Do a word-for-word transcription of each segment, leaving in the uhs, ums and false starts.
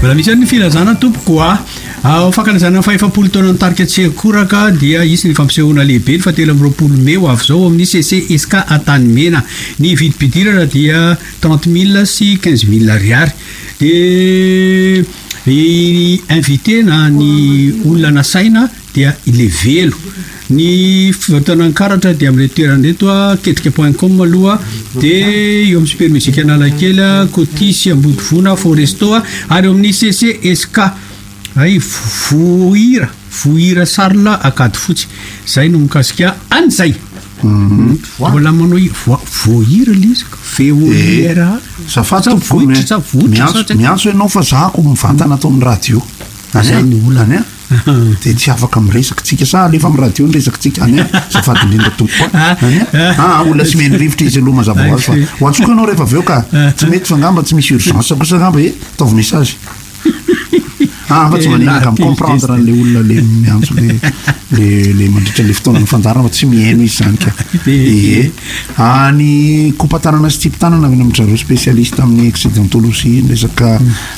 mbola misy ny filazana tompokoa ao fankalazana faefapolo taona nitarika tsy akoraka dia isy ny fampisehoana lehibe ny fatelo amby roapolo may ho avy zao amin'ny C C S K Antany Mena. Ny vidim-pidirana dia trente mille sy quinze mille ariary. De invité na ny olona nasaina dia ile velo. Ny fivatanankaratra dia amin'ny toeran'eto a ketrika point com aloha de eo amin'ny supermusika Analakely Cotisy Ambodivona Foresto ary eo amin'ny C C S K ay vohira vohira sarla akady fotsy zay no mikasika an'izay. Mbola manao vohira lizy vohira safato miantso ianao fa zahako mivantana atao amin'ny radio zay ny olany a de tsy afaka miresaka tsika sa alefa amin'ny radio ny resaka tsika any safady indrindra tompo ah olona sy meny rivotra izy aloha mazava ho azy fa ho antsoka anao rehefa aveo ka tsy mety fa ngamba tsy misy urgence kosa ngamba e ataovy message ah fa tsy manenaka micomprendre le olona le miantso le le le mandritra le fotoana ny fandarana fa tsy mihaino izy zany ka e any kompatanana sy tipitanana avy amin'ny zareo spécialiste amin'ny accidentologie resaka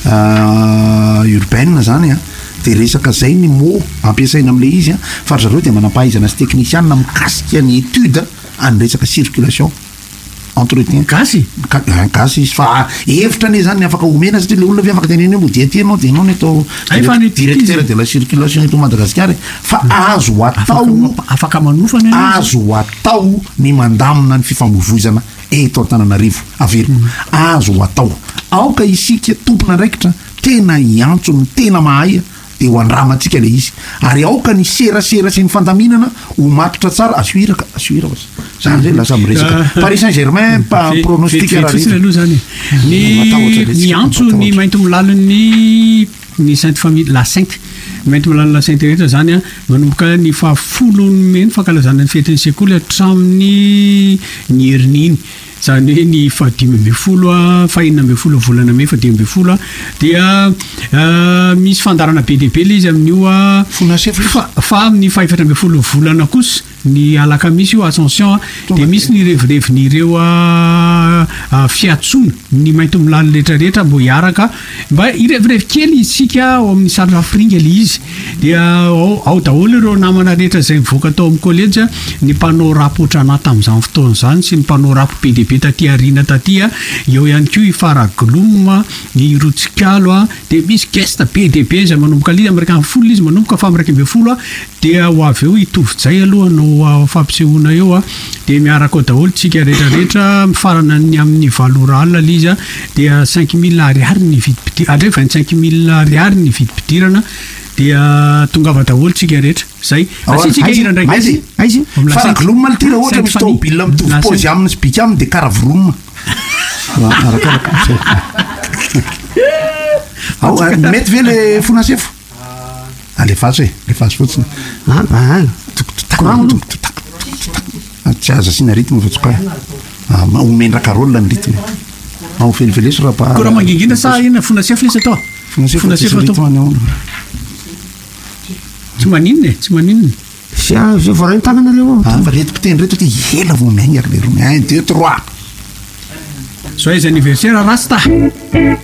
urbaine zany a de resaka zay ny mo ampiasaina am'le izy a fa zareo dia manampahaizana sy technicianina mikasika ny étude any resaka circulation entretien gasy gasy izy fa hevitra ne zany afaka omena satria le olona avy afaka teneny mo dia tianao de anao ny atao directeur de la circulation eto Madagasikara fa azo atao afaka manofana azo atao ny mandamina ny fifamoivoizana eto Antananarivo avery azo atao aoka isika tompona andraikitra tena iantso ny tena mahay de ho andramatsika le izy ary aoka ny serasera sy ny fandaminana ho matotra tsara asoiraka asoiraka zany zay lasa miresaka Paris Saint-Germain pa pronostique aloha zany ny ny antso ny mainto milaliny ny Sainte Famille la Sainte mainto milaliny la Sainte rehetra zany a manomboka ny fahafolo ny fankalazana ny fetin'ny sekoly hatramin'ny ny herininy zany hoe ny fahadimy amby folo a fahenina amby folo volana may fahadimy amby folo a dia misy fandarana be dia be le izy amin'io a fa amin'ny faefatra amby folo volana kosa ny alakamisy io Ascension de misy ny revirevin'ireo a fiatsona ny mainto milany rehetrarehetra mbo hiaraka mba irevirevy kely isika ao amin'ny Centre Afrique le izy dia ao daholo ireo namana rehetra zay mivoaka tao amin'ny collège ny mpanao rapotra anaty amin'izany fotoana zany sy ny mpanao rapo be dia be taty arina taty a eo ihany koa i Faragloma ny Rotsikalo a de misy geste be dia be zay manomboka lizy amraka folo izy manomboka fa amraka amby folo a dia ho avy eo itovy-jay aloha no fampisehoana eo a de miaraka ao daholo tsika rehetrarehetra mifarana ny amin'ny valora alina lizy a dia cinq mille ariary ny vidim-pidirana andre vingt-cinq mille ariary ny vidim-pidirana dia tongava daholo tsika rehetra zay asitsika irandraiky aizy Faragloma le tira ohatra misy tômobile mitovy pôzy aminy sy bika aminy de Karavroma ao mety ve le fonasefo alefasy e lefasy fotsiny tsy aza sina rythme fa tsoka omendraka rôle ny rythme ao felifeleso raha koa raha mangingina sa ina fonasefo lesy atao fonasefo atao tsy maninona e tsy maninona sy zay voarany tagnanareo fa retiko teny reto ty hela vo miaigny ary le romy un deux trois joyeux anniversaire Rasta.